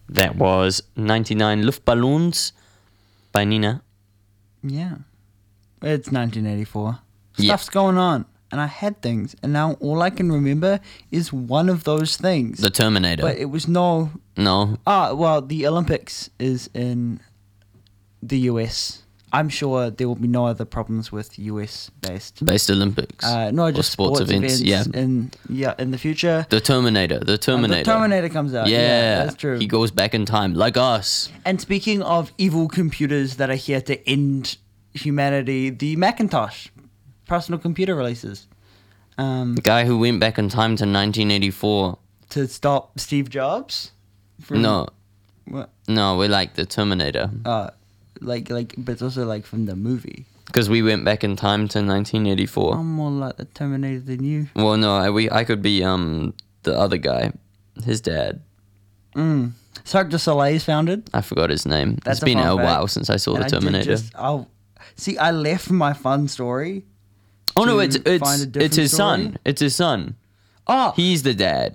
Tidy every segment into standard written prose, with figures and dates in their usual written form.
That was 99 Luftballons by Nina. Yeah. It's 1984. Yeah. Stuff's going on. And I had things. And now all I can remember is one of those things. The Terminator. But it was no... No. Well, the Olympics is in the US. I'm sure there will be no other problems with US-based... Based Olympics. No, just sports events Yeah. in the future. The Terminator. The Terminator comes out. Yeah. That's true. He goes back in time, like us. And speaking of evil computers that are here to end humanity, the Macintosh personal computer releases. The guy who went back in time to 1984. To stop Steve Jobs? From, No. What? No, we're like the Terminator. But it's also like from the movie. Because we went back in time to 1984. I'm more like the Terminator than you. Well, no, I could be the other guy, his dad. Cirque du Soleil is founded. I forgot his name. That's it's been a fun a fact. while since I saw And the Terminator. I left my fun story. Oh no, to find a different it's his story. son. It's his son. Oh, He's the dad.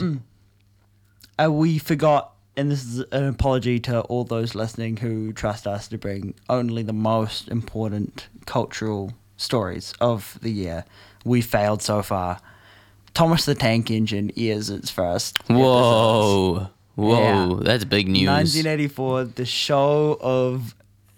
we forgot, and this is an apology to all those listening who trust us to bring only the most important cultural stories of the year. We failed so far. Thomas the Tank Engine is its first. Whoa, Yeah. that's big news. 1984, the show of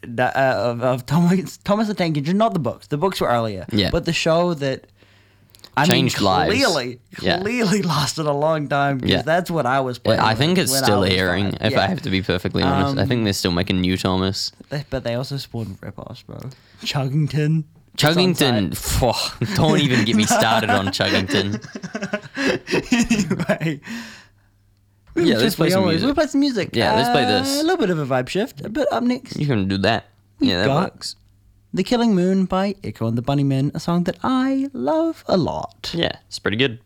Thomas the Tank Engine, not the books. The books were earlier. Yeah. But the show that Changed lives. Clearly lasted a long time because Yeah. that's what I was playing. I think with it's when still I was airing. 5. If Yeah. I have to be perfectly honest, I think they're still making new Thomas. But they also spawned rip-offs, bro. Chuggington. Chuggington. Phew, don't even get me started on Chuggington. Anyway. Yeah, let's play some music. We'll play some music. Yeah, let's play this. A little bit of a vibe shift. But up next, You can do that. Yeah, that got- works. The Killing Moon by Echo and the Bunnymen, a song that I love a lot. Yeah, it's pretty good.